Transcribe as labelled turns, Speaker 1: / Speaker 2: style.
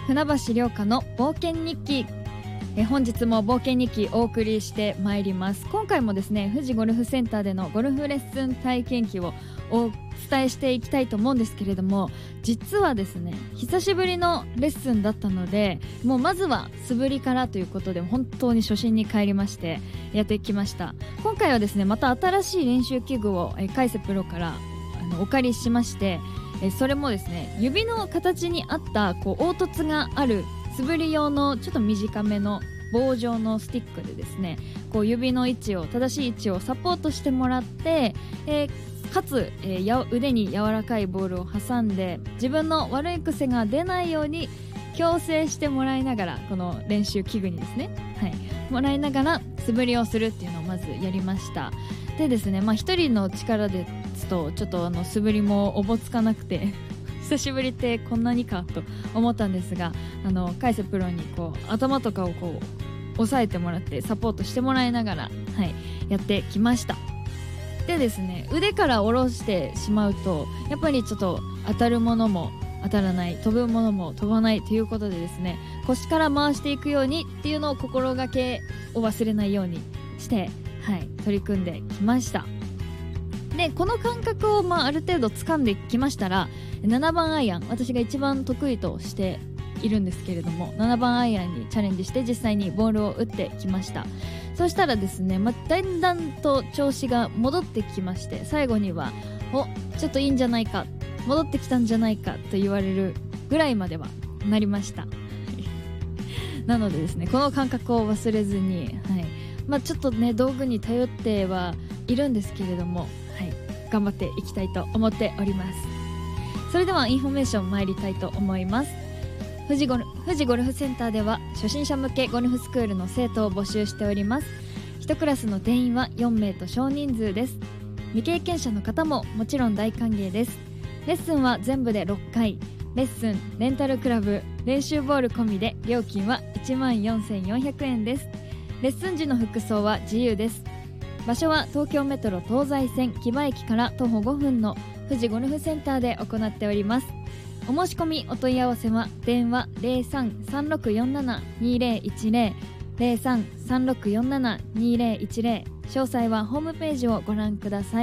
Speaker 1: 船橋涼香の冒険日記。本日も冒険日記お送りしてまいります。今回もですね、富士ゴルフセンターでのゴルフレッスン体験記をお伝えしていきたいと思うんですけれども、実はですね、久しぶりのレッスンだったので、もうまずは素振りからということで、本当に初心に帰りましてやってきました。今回はですね、また新しい練習器具をカイセプロからお借りしまして、それもですね、指の形に合った凹凸がある素振り用のちょっと短めの棒状のスティックでですね、指の位置を、正しい位置をサポートしてもらって、かつ、腕に柔らかいボールを挟んで自分の悪い癖が出ないように矯正してもらいながら、この練習器具にですね、もらいながら素振りをするっていうのをまずやりました。でですね、一人の力ですとちょっと素振りもおぼつかなくて久しぶりってこんなにかと思ったんですが、カイセプロに頭とかを押さえてもらってサポートしてもらいながら、やってきました。でですね、腕から下ろしてしまうとやっぱりちょっと当たるものも当たらない、飛ぶものも飛ばないということでですね、腰から回していくようにっていうのを心がけを忘れないようにして、取り組んできました。でこの感覚をある程度掴んできましたら、7番アイアン、私が一番得意としているんですけれども、7番アイアンにチャレンジして実際にボールを打ってきました。そしたらですね、だんだんと調子が戻ってきまして、最後にはちょっといいんじゃないか、戻ってきたんじゃないかと言われるぐらいまではなりましたなのでですね、この感覚を忘れずに、ちょっとね、道具に頼ってはいるんですけれども、頑張っていきたいと思っております。それではインフォメーション参りたいと思います。富士ゴルフセンターでは初心者向けゴルフスクールの生徒を募集しております。1クラスの定員は4名と少人数です。未経験者の方ももちろん大歓迎です。レッスンは全部で6回、レッスン、レンタルクラブ、練習ボール込みで料金は 14,400 円です。レッスン時の服装は自由です。場所は東京メトロ東西線木場駅から徒歩5分の富士ゴルフセンターで行っております。お申し込みお問い合わせは電話 03-3647-2010 03-3647-2010、詳細はホームページをご覧ください。